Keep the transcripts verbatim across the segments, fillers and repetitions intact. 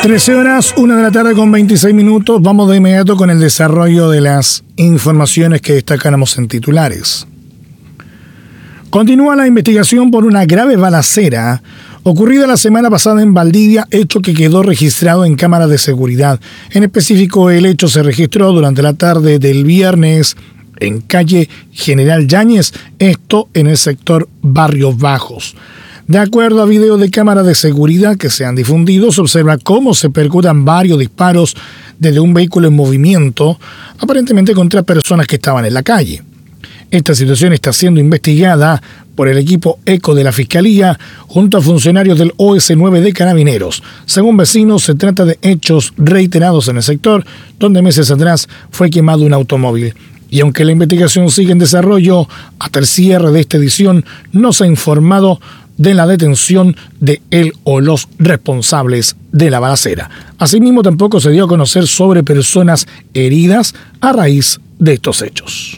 trece horas, una de la tarde con veintiséis minutos. Vamos de inmediato con el desarrollo de las informaciones que destacamos en titulares. Continúa la investigación por una grave balacera ocurrida la semana pasada en Valdivia, hecho que quedó registrado en cámaras de seguridad. En específico, el hecho se registró durante la tarde del viernes en calle General Yáñez, esto en el sector Barrios Bajos. De acuerdo a videos de cámara de seguridad que se han difundido, se observa cómo se percutan varios disparos desde un vehículo en movimiento, aparentemente contra personas que estaban en la calle. Esta situación está siendo investigada por el equipo ECO de la Fiscalía junto a funcionarios del O S nueve de Carabineros. Según vecinos, se trata de hechos reiterados en el sector, donde meses atrás fue quemado un automóvil. Y aunque la investigación sigue en desarrollo, hasta el cierre de esta edición no se ha informado de la detención de él o los responsables de la balacera. Asimismo, tampoco se dio a conocer sobre personas heridas a raíz de estos hechos.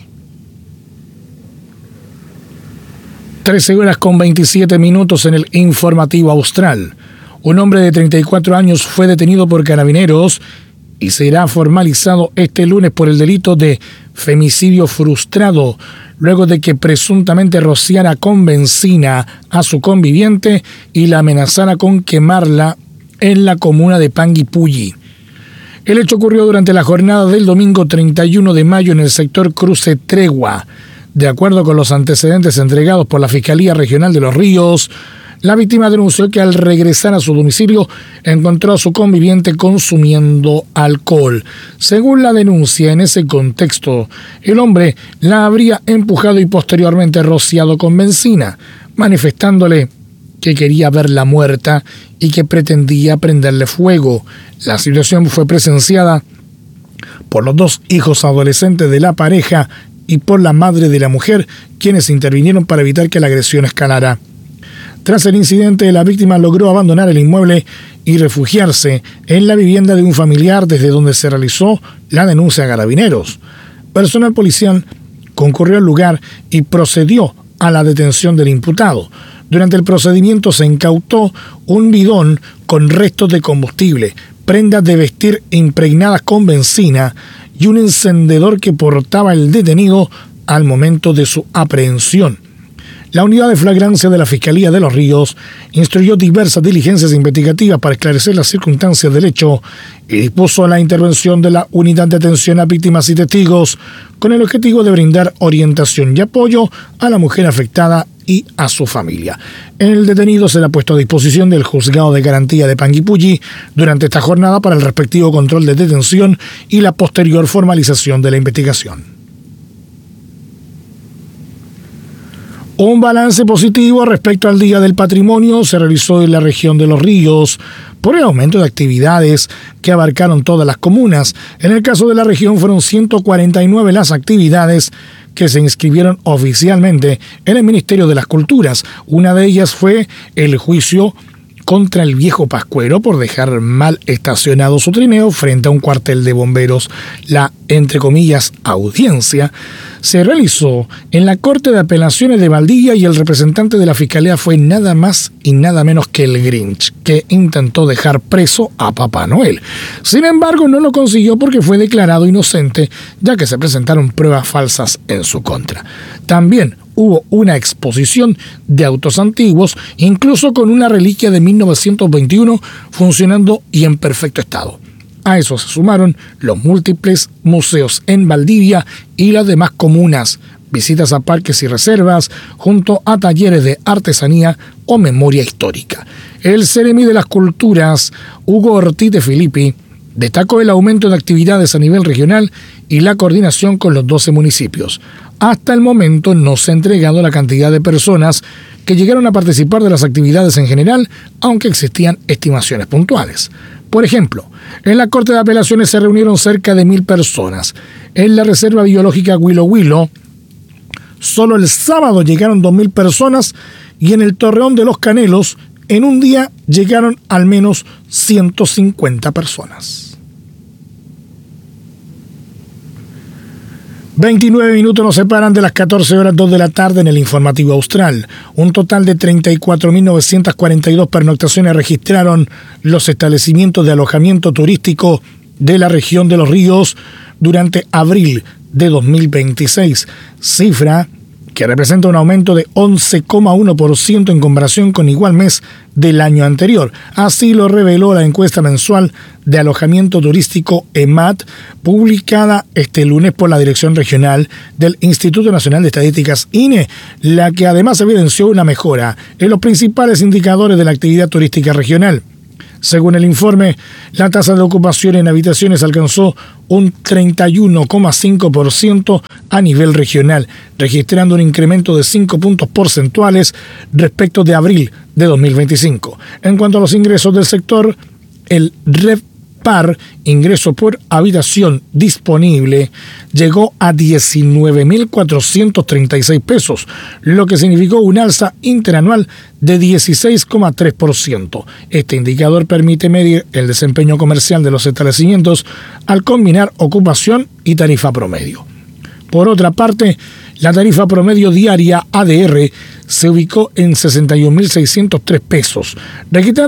trece horas con veintisiete minutos en el informativo austral. Un hombre de treinta y cuatro años fue detenido por Carabineros y será formalizado este lunes por el delito de femicidio frustrado, luego de que presuntamente rociara con benzina a su conviviente y la amenazara con quemarla en la comuna de Panguipulli. El hecho ocurrió durante la jornada del domingo treinta y uno de mayo en el sector Cruce Tregua. De acuerdo con los antecedentes entregados por la Fiscalía Regional de Los Ríos, la víctima denunció que al regresar a su domicilio encontró a su conviviente consumiendo alcohol. Según la denuncia, en ese contexto, el hombre la habría empujado y posteriormente rociado con benzina, manifestándole que quería verla muerta y que pretendía prenderle fuego. La situación fue presenciada por los dos hijos adolescentes de la pareja y por la madre de la mujer, quienes intervinieron para evitar que la agresión escalara. Tras el incidente, la víctima logró abandonar el inmueble y refugiarse en la vivienda de un familiar, desde donde se realizó la denuncia a Carabineros. Personal policial concurrió al lugar y procedió a la detención del imputado. Durante el procedimiento se incautó un bidón con restos de combustible, prendas de vestir impregnadas con benzina y un encendedor que portaba el detenido al momento de su aprehensión. La unidad de flagrancia de la Fiscalía de Los Ríos instruyó diversas diligencias investigativas para esclarecer las circunstancias del hecho y dispuso la intervención de la Unidad de Atención a Víctimas y Testigos con el objetivo de brindar orientación y apoyo a la mujer afectada y a su familia. El detenido será puesto a disposición del Juzgado de Garantía de Panguipulli durante esta jornada para el respectivo control de detención y la posterior formalización de la investigación. Un balance positivo respecto al Día del Patrimonio se realizó en la región de Los Ríos por el aumento de actividades que abarcaron todas las comunas. En el caso de la región fueron ciento cuarenta y nueve las actividades que se inscribieron oficialmente en el Ministerio de las Culturas. Una de ellas fue el juicio contra el viejo Pascuero por dejar mal estacionado su trineo frente a un cuartel de bomberos. La, entre comillas, audiencia se realizó en la Corte de Apelaciones de Valdivia y el representante de la Fiscalía fue nada más y nada menos que el Grinch, que intentó dejar preso a Papá Noel. Sin embargo, no lo consiguió porque fue declarado inocente, ya que se presentaron pruebas falsas en su contra. También hubo una exposición de autos antiguos, incluso con una reliquia de mil novecientos veintiuno funcionando y en perfecto estado. A eso se sumaron los múltiples museos en Valdivia y las demás comunas, visitas a parques y reservas, junto a talleres de artesanía o memoria histórica. El Ceremi de las Culturas, Hugo Ortiz de Filippi, destacó el aumento de actividades a nivel regional y la coordinación con los doce municipios. Hasta el momento no se ha entregado la cantidad de personas que llegaron a participar de las actividades en general, aunque existían estimaciones puntuales. Por ejemplo, en la Corte de Apelaciones se reunieron cerca de mil personas. En la Reserva Biológica Huilo Huilo, solo el sábado llegaron dos mil personas y en el Torreón de los Canelos, en un día llegaron al menos ciento cincuenta personas. veintinueve minutos nos separan de las catorce horas dos de la tarde en el informativo austral. Un total de treinta y cuatro mil novecientas cuarenta y dos pernoctaciones registraron los establecimientos de alojamiento turístico de la región de Los Ríos durante abril de dos mil veintiséis, cifra que representa un aumento de once coma uno por ciento en comparación con igual mes del año anterior. Así lo reveló la encuesta mensual de alojamiento turístico E M A T, publicada este lunes por la Dirección Regional del Instituto Nacional de Estadísticas I N E, la que además evidenció una mejora en los principales indicadores de la actividad turística regional. Según el informe, la tasa de ocupación en habitaciones alcanzó un treinta y uno coma cinco por ciento a nivel regional, registrando un incremento de cinco puntos porcentuales respecto de abril de dos mil veinticinco. En cuanto a los ingresos del sector, el RevPAR, ingreso por habitación disponible, llegó a diecinueve mil cuatrocientos treinta y seis pesos, lo que significó un alza interanual de dieciséis coma tres por ciento. Este indicador permite medir el desempeño comercial de los establecimientos al combinar ocupación y tarifa promedio. Por otra parte, la tarifa promedio diaria A D R se ubicó en sesenta y un mil seiscientos tres pesos, registrando